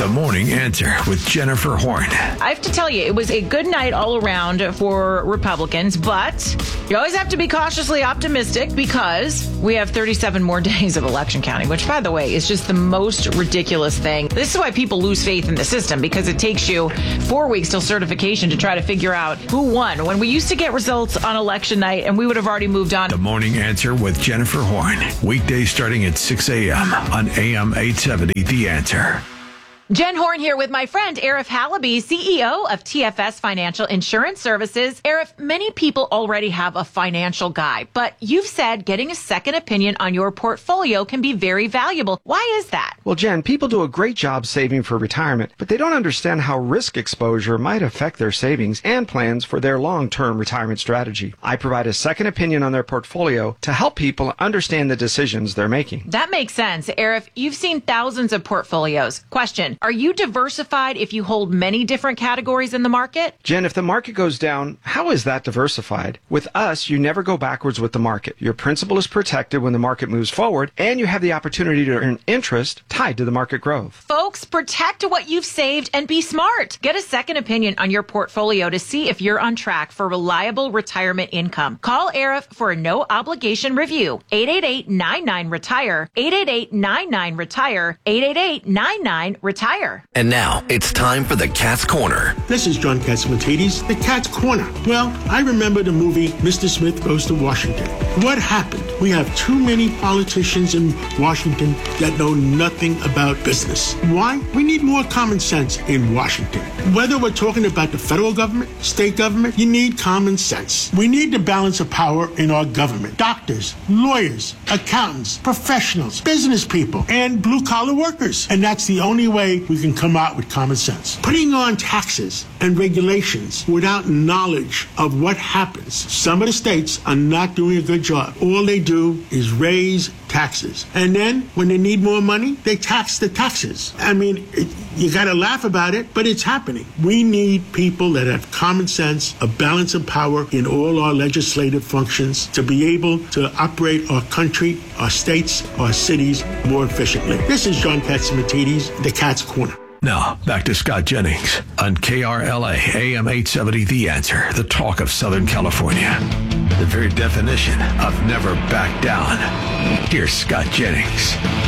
The Morning Answer with Jennifer Horn. I have to tell you, it was a good night all around for Republicans, but you always have to be cautiously optimistic because we have 37 more days of election counting, which, by the way, is just the most ridiculous thing. This is why people lose faith in the system, because it takes you 4 weeks till certification to try to figure out who won, when we used to get results on election night and we would have already moved on. The Morning Answer with Jennifer Horn. Weekdays starting at 6 a.m. on AM 870 The Answer. Jen Horn here with my friend Arif Halaby, CEO of TFS Financial Insurance Services. Arif, many people already have a financial guy, but you've said getting a second opinion on your portfolio can be very valuable. Why is that? Well, Jen, people do a great job saving for retirement, but they don't understand how risk exposure might affect their savings and plans for their long-term retirement strategy. I provide a second opinion on their portfolio to help people understand the decisions they're making. That makes sense. Arif, you've seen thousands of portfolios. Question, are you diversified if you hold many different categories in the market? Jen, if the market goes down, how is that diversified? With us, you never go backwards with the market. Your principal is protected when the market moves forward, and you have the opportunity to earn interest tied to the market growth. Folks, protect what you've saved and be smart. Get a second opinion on your portfolio to see if you're on track for reliable retirement income. Call Arif for a no-obligation review. 888-99-RETIRE. 888-99-RETIRE. 888-99-RETIRE. And now, it's time for the Cat's Corner. This is John Catsimatidis, the Cat's Corner. Well, I remember the movie Mr. Smith Goes to Washington. What happened? We have too many politicians in Washington that know nothing about business. Why? We need more common sense in Washington. Whether we're talking about the federal government, state government, you need common sense. We need the balance of power in our government. Doctors, lawyers, accountants, professionals, business people, and blue-collar workers. And that's the only way we can come out with common sense. Putting on taxes and regulations without knowledge of what happens. Some of the states are not doing a good job. All they do is raise taxes. And then when they need more money, they tax the taxes. I mean, you got to laugh about it, but it's happening. We need people that have common sense, a balance of power in all our legislative functions to be able to operate our country, our states, our cities more efficiently. This is John Catsimatidis, the Cat's Corner. Now, back to Scott Jennings on KRLA AM 870 The Answer, the talk of Southern California. The very definition of never back down. Here's Scott Jennings.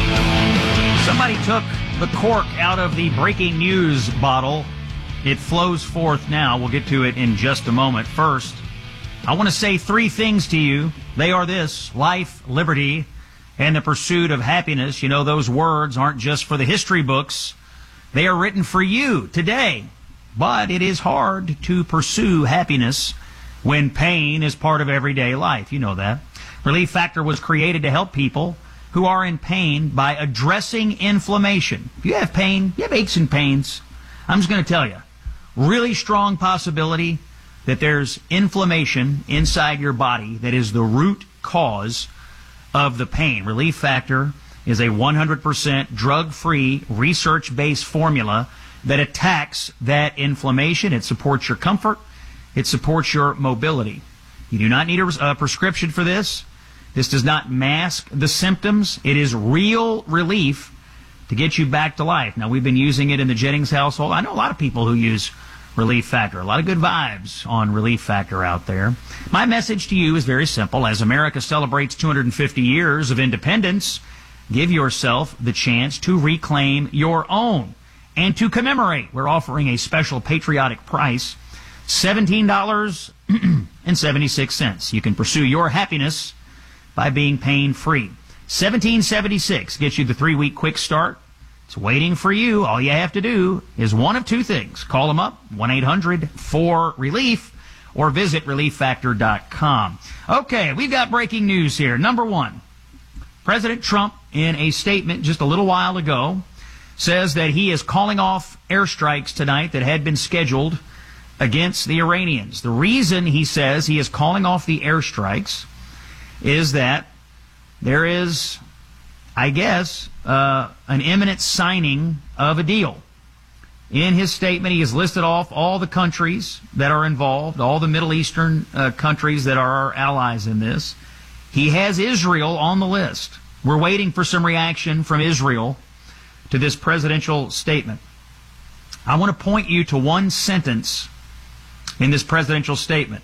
Somebody took the cork out of the breaking news bottle. It flows forth now. We'll get to it in just a moment. First, I want to say three things to you. They are this: life, liberty, and the pursuit of happiness. You know, those words aren't just for the history books. They are written for you today. But it is hard to pursue happiness when pain is part of everyday life. You know that. Relief Factor was created to help people who are in pain by addressing inflammation. If you have pain, you have aches and pains, I'm just going to tell you, really strong possibility that there's inflammation inside your body that is the root cause of the pain. Relief Factor is a 100% drug-free, research-based formula that attacks that inflammation. It supports your comfort. It supports your mobility. You do not need a prescription for this. This does not mask the symptoms. It is real relief to get you back to life. Now, we've been using it in the Jennings household. I know a lot of people who use Relief Factor. A lot of good vibes on Relief Factor out there. My message to you is very simple. As America celebrates 250 years of independence, give yourself the chance to reclaim your own. And to commemorate, we're offering a special patriotic price, $17.76. You can pursue your happiness by being pain-free. $17.76 gets you the 3-week quick start. It's waiting for you. All you have to do is one of two things. Call them up, 1-800-4RELIEF, or visit ReliefFactor.com. Okay, we've got breaking news here. Number one, President Trump, in a statement just a little while ago, says that he is calling off airstrikes tonight that had been scheduled against the Iranians. The reason he says he is calling off the airstrikes is that there is, I guess, an imminent signing of a deal. In his statement, he has listed off all the countries that are involved, all the Middle Eastern countries that are our allies in this. He has Israel on the list. We're waiting for some reaction from Israel to this presidential statement. I want to point you to one sentence in this presidential statement.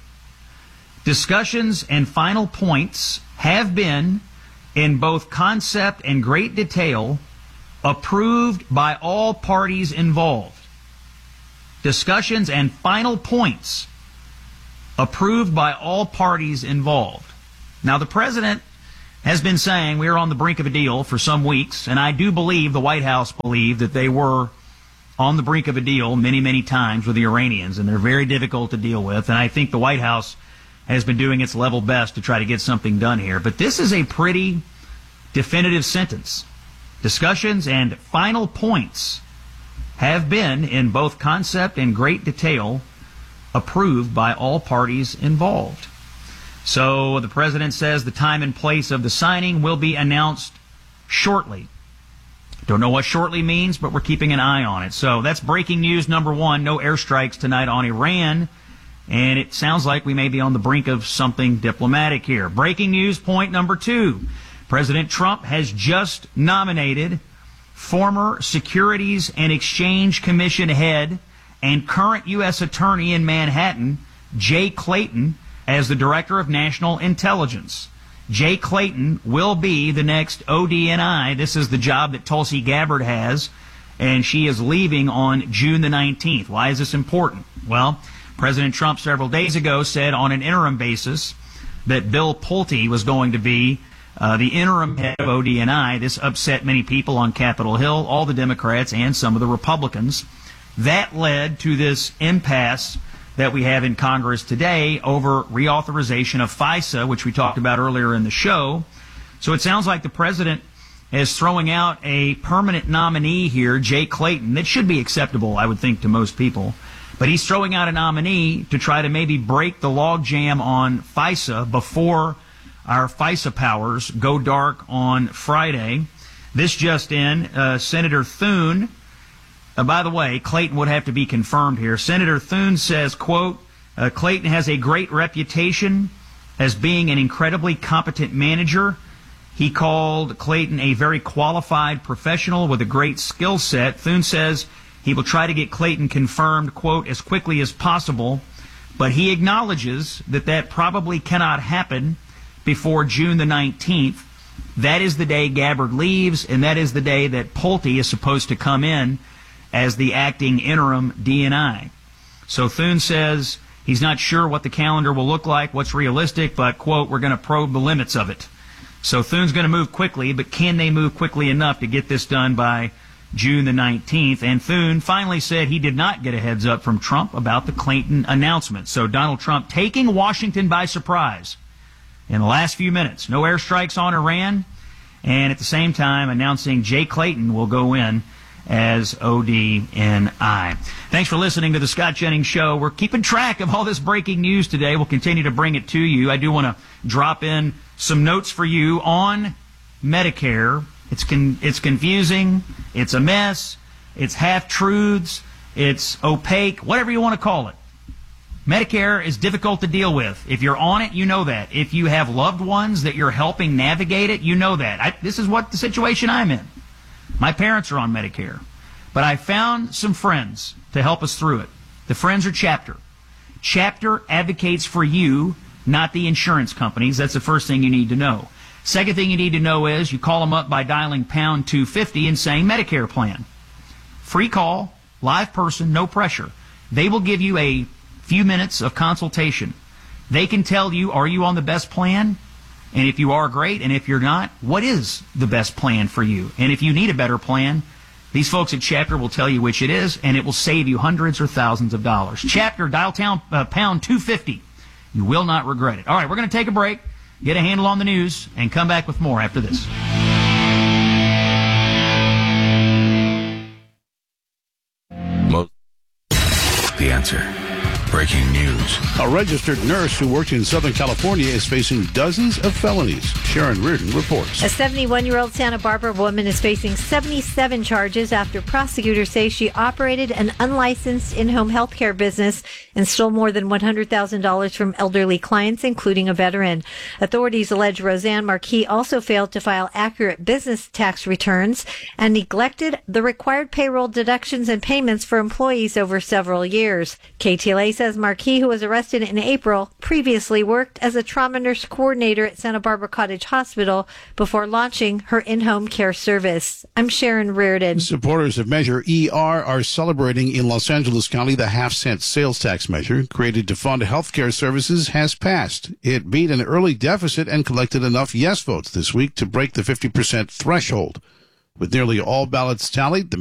Discussions and final points have been, in both concept and great detail, approved by all parties involved. Discussions and final points approved by all parties involved. Now, the president has been saying we are on the brink of a deal for some weeks, and I do believe the White House believed that they were on the brink of a deal many, many times with the Iranians, and they're very difficult to deal with, and I think the White House has been doing its level best to try to get something done here. But this is a pretty definitive sentence. Discussions and final points have been, in both concept and great detail, approved by all parties involved. So the president says the time and place of the signing will be announced shortly. Don't know what shortly means, but we're keeping an eye on it. So that's breaking news number one. No airstrikes tonight on Iran. And it sounds like we may be on the brink of something diplomatic here. Breaking news point number two. President Trump has just nominated former Securities and Exchange Commission head and current U.S. Attorney in Manhattan, Jay Clayton, as the Director of National Intelligence. Jay Clayton will be the next ODNI. This is the job that Tulsi Gabbard has, and she is leaving on June the 19th. Why is this important? Well, President Trump several days ago said on an interim basis that Bill Pulte was going to be the interim head of ODNI. This upset many people on Capitol Hill, all the Democrats and some of the Republicans. That led to this impasse that we have in Congress today over reauthorization of FISA, which we talked about earlier in the show. So it sounds like the president is throwing out a permanent nominee here, Jay Clayton. That should be acceptable, I would think, to most people. But he's throwing out a nominee to try to maybe break the logjam on FISA before our FISA powers go dark on Friday. This just in, Senator Thune. By the way, Clayton would have to be confirmed here. Senator Thune says, quote, Clayton has a great reputation as being an incredibly competent manager. He called Clayton a very qualified professional with a great skill set. Thune says he will try to get Clayton confirmed, quote, as quickly as possible, but he acknowledges that that probably cannot happen before June the 19th. That is the day Gabbard leaves, and that is the day that Pulte is supposed to come in as the acting interim DNI. So Thune says he's not sure what the calendar will look like, what's realistic, but, quote, we're going to probe the limits of it. So Thune's going to move quickly, but can they move quickly enough to get this done by June the 19th? And Thune finally said he did not get a heads up from Trump about the Clayton announcement. So Donald Trump taking Washington by surprise in the last few minutes. No airstrikes on Iran, and at the same time announcing Jay Clayton will go in as ODNI. Thanks for listening to the Scott Jennings Show. We're keeping track of all this breaking news today. We'll continue to bring it to you. I do want to drop in some notes for you on Medicare. It's confusing. It's a mess. It's half-truths. It's opaque. Whatever you want to call it. Medicare is difficult to deal with. If you're on it, you know that. If you have loved ones that you're helping navigate it, you know that. This is what the situation I'm in. My parents are on Medicare, but I found some friends to help us through it. The friends are Chapter. Chapter advocates for you, not the insurance companies. That's the first thing you need to know. Second thing you need to know is you call them up by dialing pound 250 and saying Medicare plan. Free call, live person, no pressure. They will give you a few minutes of consultation. They can tell you, are you on the best plan? And if you are, great. And if you're not, what is the best plan for you? And if you need a better plan, these folks at Chapter will tell you which it is, and it will save you hundreds or thousands of dollars. Chapter, dial pound 250. You will not regret it. All right, we're going to take a break, get a handle on the news, and come back with more after this. The answer. breaking news. A registered nurse who worked in Southern California is facing dozens of felonies. Sharon Reardon reports. A 71-year-old Santa Barbara woman is facing 77 charges after prosecutors say she operated an unlicensed in-home healthcare business and stole more than $100,000 from elderly clients, including a veteran. Authorities allege Roseanne Marquis also failed to file accurate business tax returns and neglected the required payroll deductions and payments for employees over several years. KTLA says Marquis, who was arrested in April, previously worked as a trauma nurse coordinator at Santa Barbara Cottage Hospital before launching her in-home care service. I'm Sharon Reardon. Supporters of Measure ER are celebrating in Los Angeles County. The half-cent sales tax measure created to fund healthcare services has passed. It beat an early deficit and collected enough yes votes this week to break the 50% threshold. With nearly all ballots tallied, the